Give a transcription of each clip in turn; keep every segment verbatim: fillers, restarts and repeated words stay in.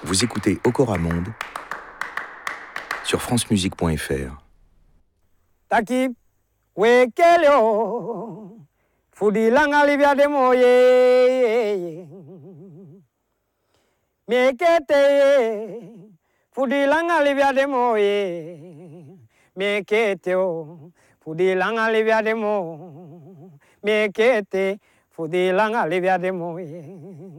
Vous écoutez Okora Monde sur francemusique point f r. Taki wekeleo fudilanga livya de moye mekete fudilanga livya de moye mekete o fudilanga livya de mo mekete fudilanga livya de moye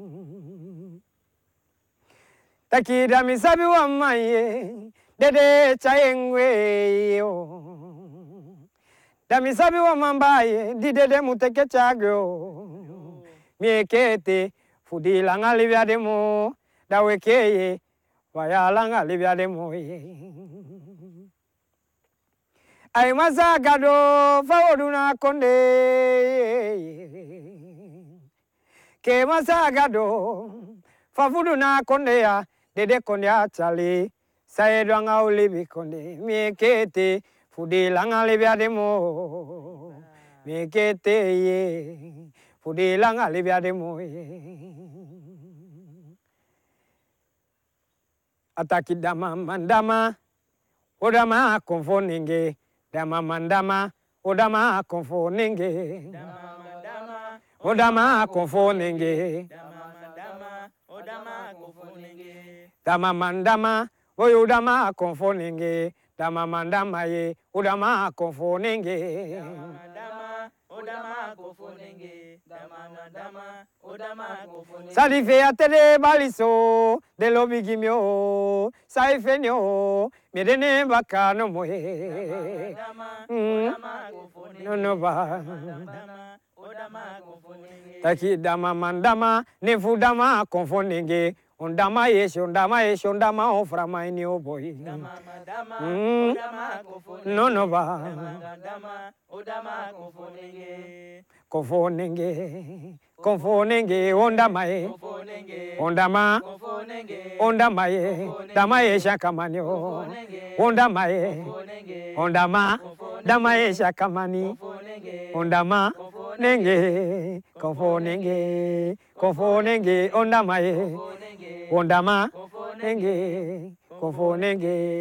Taki da misabi wa maye dede chaengwe yo Damisabi wa mambaye di dede muteke chagyo miekete fudilanga livya de mo dawekeye wayalanga livya de mo ay masagado faoduna konde ke masagado fafuduna konde ya dede konde achali saedwanga ulibi konde miekete fudilanga livya de mo mekete ye fudilanga livya de mo ataki dama mandama odama konfoninge dama mandama odama konfoninge dama mandama odama konfoninge dama mandama odama konfoninge dama mandama oyodama konfoninge dama mandama ye udama konfonenge dama udama konfonenge dama mandama udama konfonenge salife atele baliso de lobigimio saifenio medene bakano moye dama udama konfonenge no no ba dama udama konfonenge taki dama mandama ne fudama konfonenge Ondama yesh, ondama yesh, ondama oframa ini oboy. Dama dama, odama kofonenge. No no ba. Dama odama kofonenge. Kofonenge, kofonenge, ondama ye. Kofonenge. Ondama. Kofonenge. Ondama ye. Dama yesha kamanyo. Kofonenge. Ondama ye. Kofonenge. Ondama. Dama yesha kamani. Kofonenge. Ondama. Nenge. Kofonenge. Kofonenge. Ondama ye. Ondama, konfonenge, konfonenge.